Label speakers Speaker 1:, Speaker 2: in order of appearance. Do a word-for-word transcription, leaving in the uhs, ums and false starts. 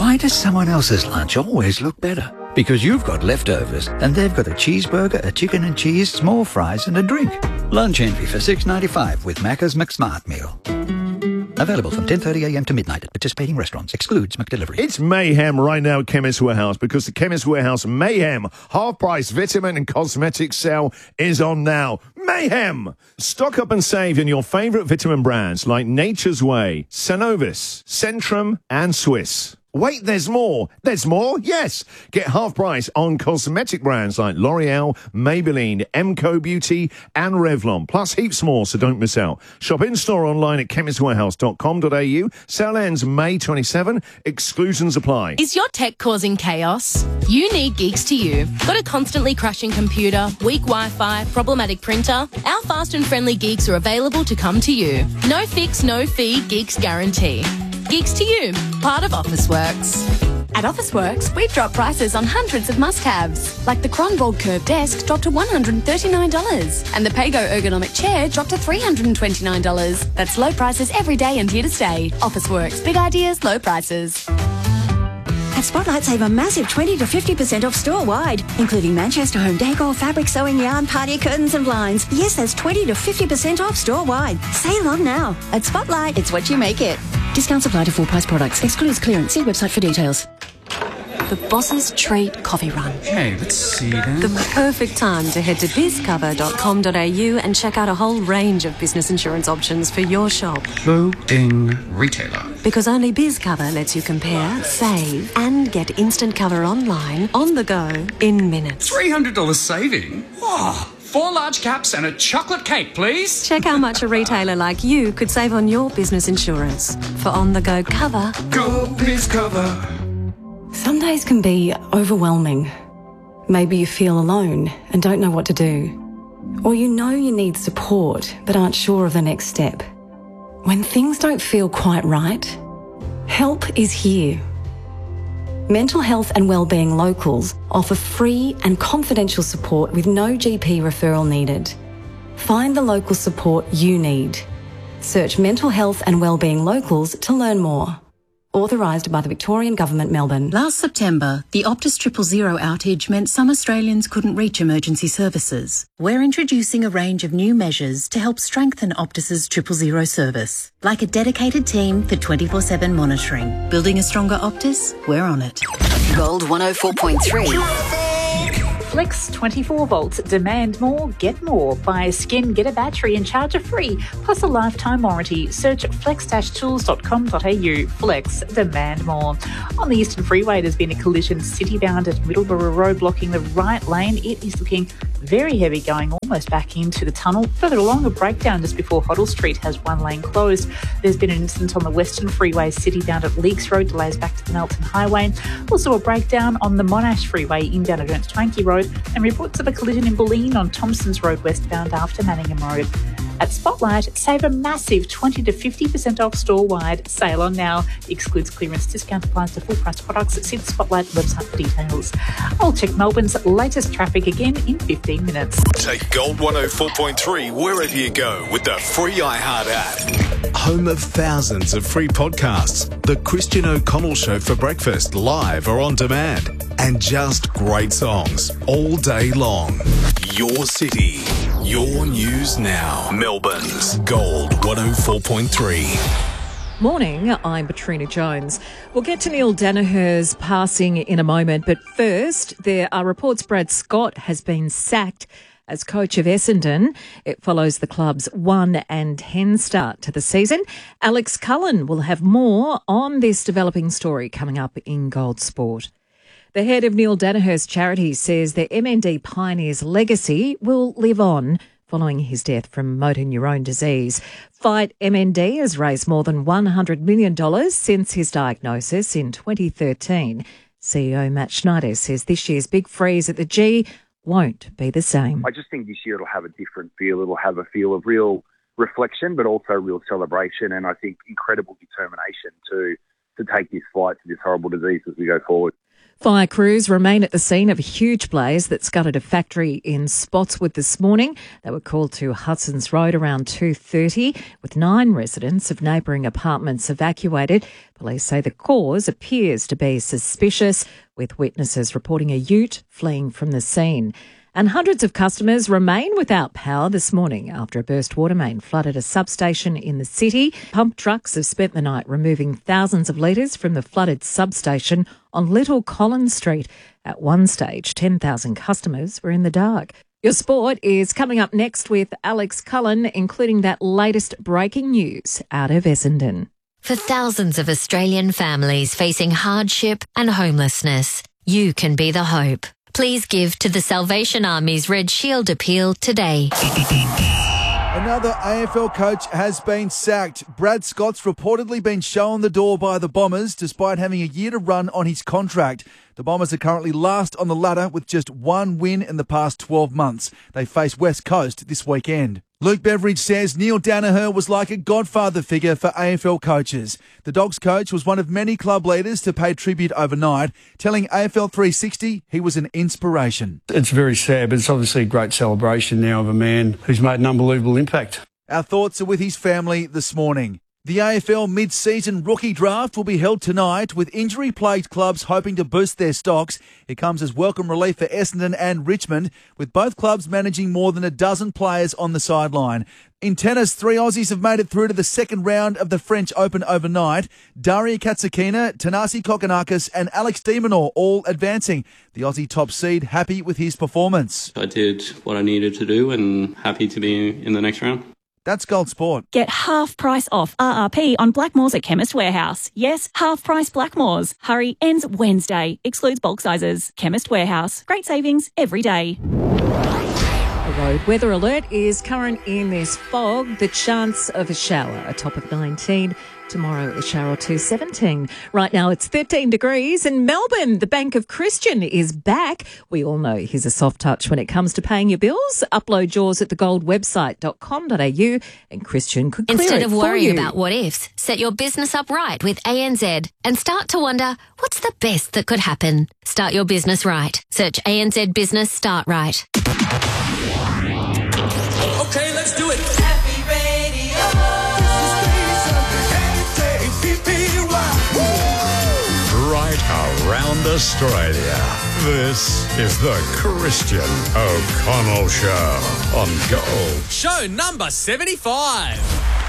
Speaker 1: Why does someone else's lunch always look better? Because you've got leftovers and they've got a cheeseburger, a chicken and cheese, small fries and a drink. Lunch envy for six dollars ninety-five with Macca's McSmart Meal. Available from ten thirty a m to midnight at participating restaurants. Excludes McDelivery.
Speaker 2: It's mayhem right now at Chemist Warehouse because the Chemist Warehouse Mayhem half-price vitamin and cosmetics sale is on now. Mayhem! Stock up and save in your favourite vitamin brands like Nature's Way, Sanovis, Centrum and Swiss. Wait, there's more. There's more? Yes. Get half price on cosmetic brands like L'Oreal, Maybelline, Emco Beauty and Revlon. Plus heaps more, so don't miss out. Shop in-store online at chemist warehouse dot com dot a u. Sale ends May twenty-seventh. Exclusions apply.
Speaker 3: Is your tech causing chaos? You need Geeks to You. Got a constantly crashing computer, weak Wi-Fi, problematic printer? Our fast and friendly Geeks are available to come to you. No fix, no fee, Geeks guarantee. Geeks to You, part of Officeworks.
Speaker 4: At Officeworks, we've dropped prices on hundreds of must-haves, like the Cronvold Curve Desk dropped to one hundred thirty-nine dollars and the Pago Ergonomic Chair dropped to three hundred twenty-nine dollars. That's low prices every day and here to stay. Officeworks, big ideas, low prices.
Speaker 5: At Spotlight, save a massive twenty to fifty percent off store-wide, including Manchester home decor, fabric sewing yarn, party curtains and blinds. Yes, that's twenty to fifty percent off store-wide. Sale on now. At Spotlight, it's what you make it. Discounts apply to full-price products. Excludes clearance. See website for details.
Speaker 6: The Boss's Treat Coffee Run.
Speaker 7: Okay, let's see then.
Speaker 6: The perfect time to head to biz cover dot com dot a u and check out a whole range of business insurance options for your shop.
Speaker 7: Loading retailer.
Speaker 6: Because only BizCover lets you compare, save, and get instant cover online, on the go, in minutes.
Speaker 7: three hundred dollars saving? Oh, four large caps and a chocolate cake, please.
Speaker 6: Check how much a retailer like you could save on your business insurance. For on-the-go cover...
Speaker 7: Go BizCover.
Speaker 8: Some days can be overwhelming. Maybe you feel alone and don't know what to do. Or you know you need support but aren't sure of the next step. When things don't feel quite right, help is here. Mental Health and Wellbeing Locals offer free and confidential support with no G P referral needed. Find the local support you need. Search Mental Health and Wellbeing Locals to learn more. Authorised by the Victorian Government, Melbourne.
Speaker 9: Last September, the Optus Triple Zero outage meant some Australians couldn't reach emergency services. We're introducing a range of new measures to help strengthen Optus's Triple Zero service, like a dedicated team for twenty-four seven monitoring. Building a stronger Optus? We're on it.
Speaker 5: Gold one oh four point three.
Speaker 10: Flex twenty-four volts. Demand more, get more. Buy a skin, get a battery and charger free, plus a lifetime warranty. Search flex dash tools dot com dot a u. Flex, demand more. On the Eastern Freeway, there's been a collision city-bound at Middleborough Road, blocking the right lane. It is looking very heavy, going almost back into the tunnel. Further along, a breakdown just before Hoddle Street has one lane closed. There's been an incident on the Western Freeway, city-bound at Leaks Road, delays back to the Melton Highway. Also a breakdown on the Monash Freeway, inbound at Ernst Twankey Road, and reports of a collision in Bulleen on Thompson's Road westbound after Manningham Road. At Spotlight, save a massive twenty to fifty percent off store-wide. Sale on now. Excludes clearance. Discount applies to full-price products. See the Spotlight website for details. I'll check Melbourne's latest traffic again in fifteen minutes.
Speaker 11: Take Gold one oh four point three wherever you go with the free iHeart app. Home of thousands of free podcasts. The Christian O'Connell Show for breakfast, live or on demand. And just great songs all day long. Your city, your news now. Melbourne's Gold one oh four point three.
Speaker 12: Morning, I'm Katrina Jones. We'll get to Neil Daniher's passing in a moment, but first, there are reports Brad Scott has been sacked as coach of Essendon. It follows the club's one and ten start to the season. Alex Cullen will have more on this developing story coming up in Gold Sport. The head of Neil Daniher's charity says the M N D pioneer's legacy will live on following his death from motor neurone disease. Fight M N D has raised more than one hundred million dollars since his diagnosis in twenty thirteen. C E O Matt Schneider says this year's big freeze at the G won't be the same.
Speaker 13: I just think this year it'll have a different feel. It'll have a feel of real reflection, but also real celebration, and I think incredible determination to to take this fight to this horrible disease as we go forward.
Speaker 12: Fire crews remain at the scene of a huge blaze that scuttered a factory in Spotswood this morning. They were called to Hudson's Road around two thirty, with nine residents of neighbouring apartments evacuated. Police say the cause appears to be suspicious, with witnesses reporting a ute fleeing from the scene. And hundreds of customers remain without power this morning after a burst water main flooded a substation in the city. Pump trucks have spent the night removing thousands of litres from the flooded substation on Little Collins Street. At one stage, ten thousand customers were in the dark. Your sport is coming up next with Alex Cullen, including that latest breaking news out of Essendon.
Speaker 14: For thousands of Australian families facing hardship and homelessness, you can be the hope. Please give to the Salvation Army's Red Shield appeal today.
Speaker 15: Another A F L coach has been sacked. Brad Scott's reportedly been shown the door by the Bombers despite having a year to run on his contract. The Bombers are currently last on the ladder with just one win in the past twelve months. They face West Coast this weekend. Luke Beveridge says Neil Danaher was like a godfather figure for A F L coaches. The Dogs coach was one of many club leaders to pay tribute overnight, telling A F L three sixty he was an inspiration.
Speaker 16: It's very sad, but it's obviously a great celebration now of a man who's made an unbelievable impact.
Speaker 15: Our thoughts are with his family this morning. The A F L mid-season rookie draft will be held tonight, with injury-plagued clubs hoping to boost their stocks. It comes as welcome relief for Essendon and Richmond, with both clubs managing more than a dozen players on the sideline. In tennis, three Aussies have made it through to the second round of the French Open overnight. Daria Katsakina, Tanasi Kokonakis and Alex de Minaur all advancing. The Aussie top seed happy with his performance.
Speaker 17: I did what I needed to do and happy to be in the next round.
Speaker 15: That's Gold Sport.
Speaker 18: Get half price off R R P on Blackmores at Chemist Warehouse. Yes, half price Blackmores. Hurry, ends Wednesday. Excludes bulk sizes. Chemist Warehouse. Great savings every day.
Speaker 12: A road weather alert is current in this fog. The chance of a shower, a top of nineteen. Tomorrow, a shower or two, seventeen. Right now, it's thirteen degrees in Melbourne. The Bank of Christian is back. We all know he's a soft touch when it comes to paying your bills. Upload yours at the gold website dot com dot a u and Christian could clear
Speaker 14: Instead
Speaker 12: it
Speaker 14: of
Speaker 12: for
Speaker 14: worrying
Speaker 12: you.
Speaker 14: about what ifs, set your business up right with A N Z and start to wonder, what's the best that could happen? Start your business right. Search A N Z Business Start Right.
Speaker 19: Okay, let's do it. Happy Radio. Right around Australia. This is the Christian O'Connell Show on Gold.
Speaker 20: Show number seventy-five.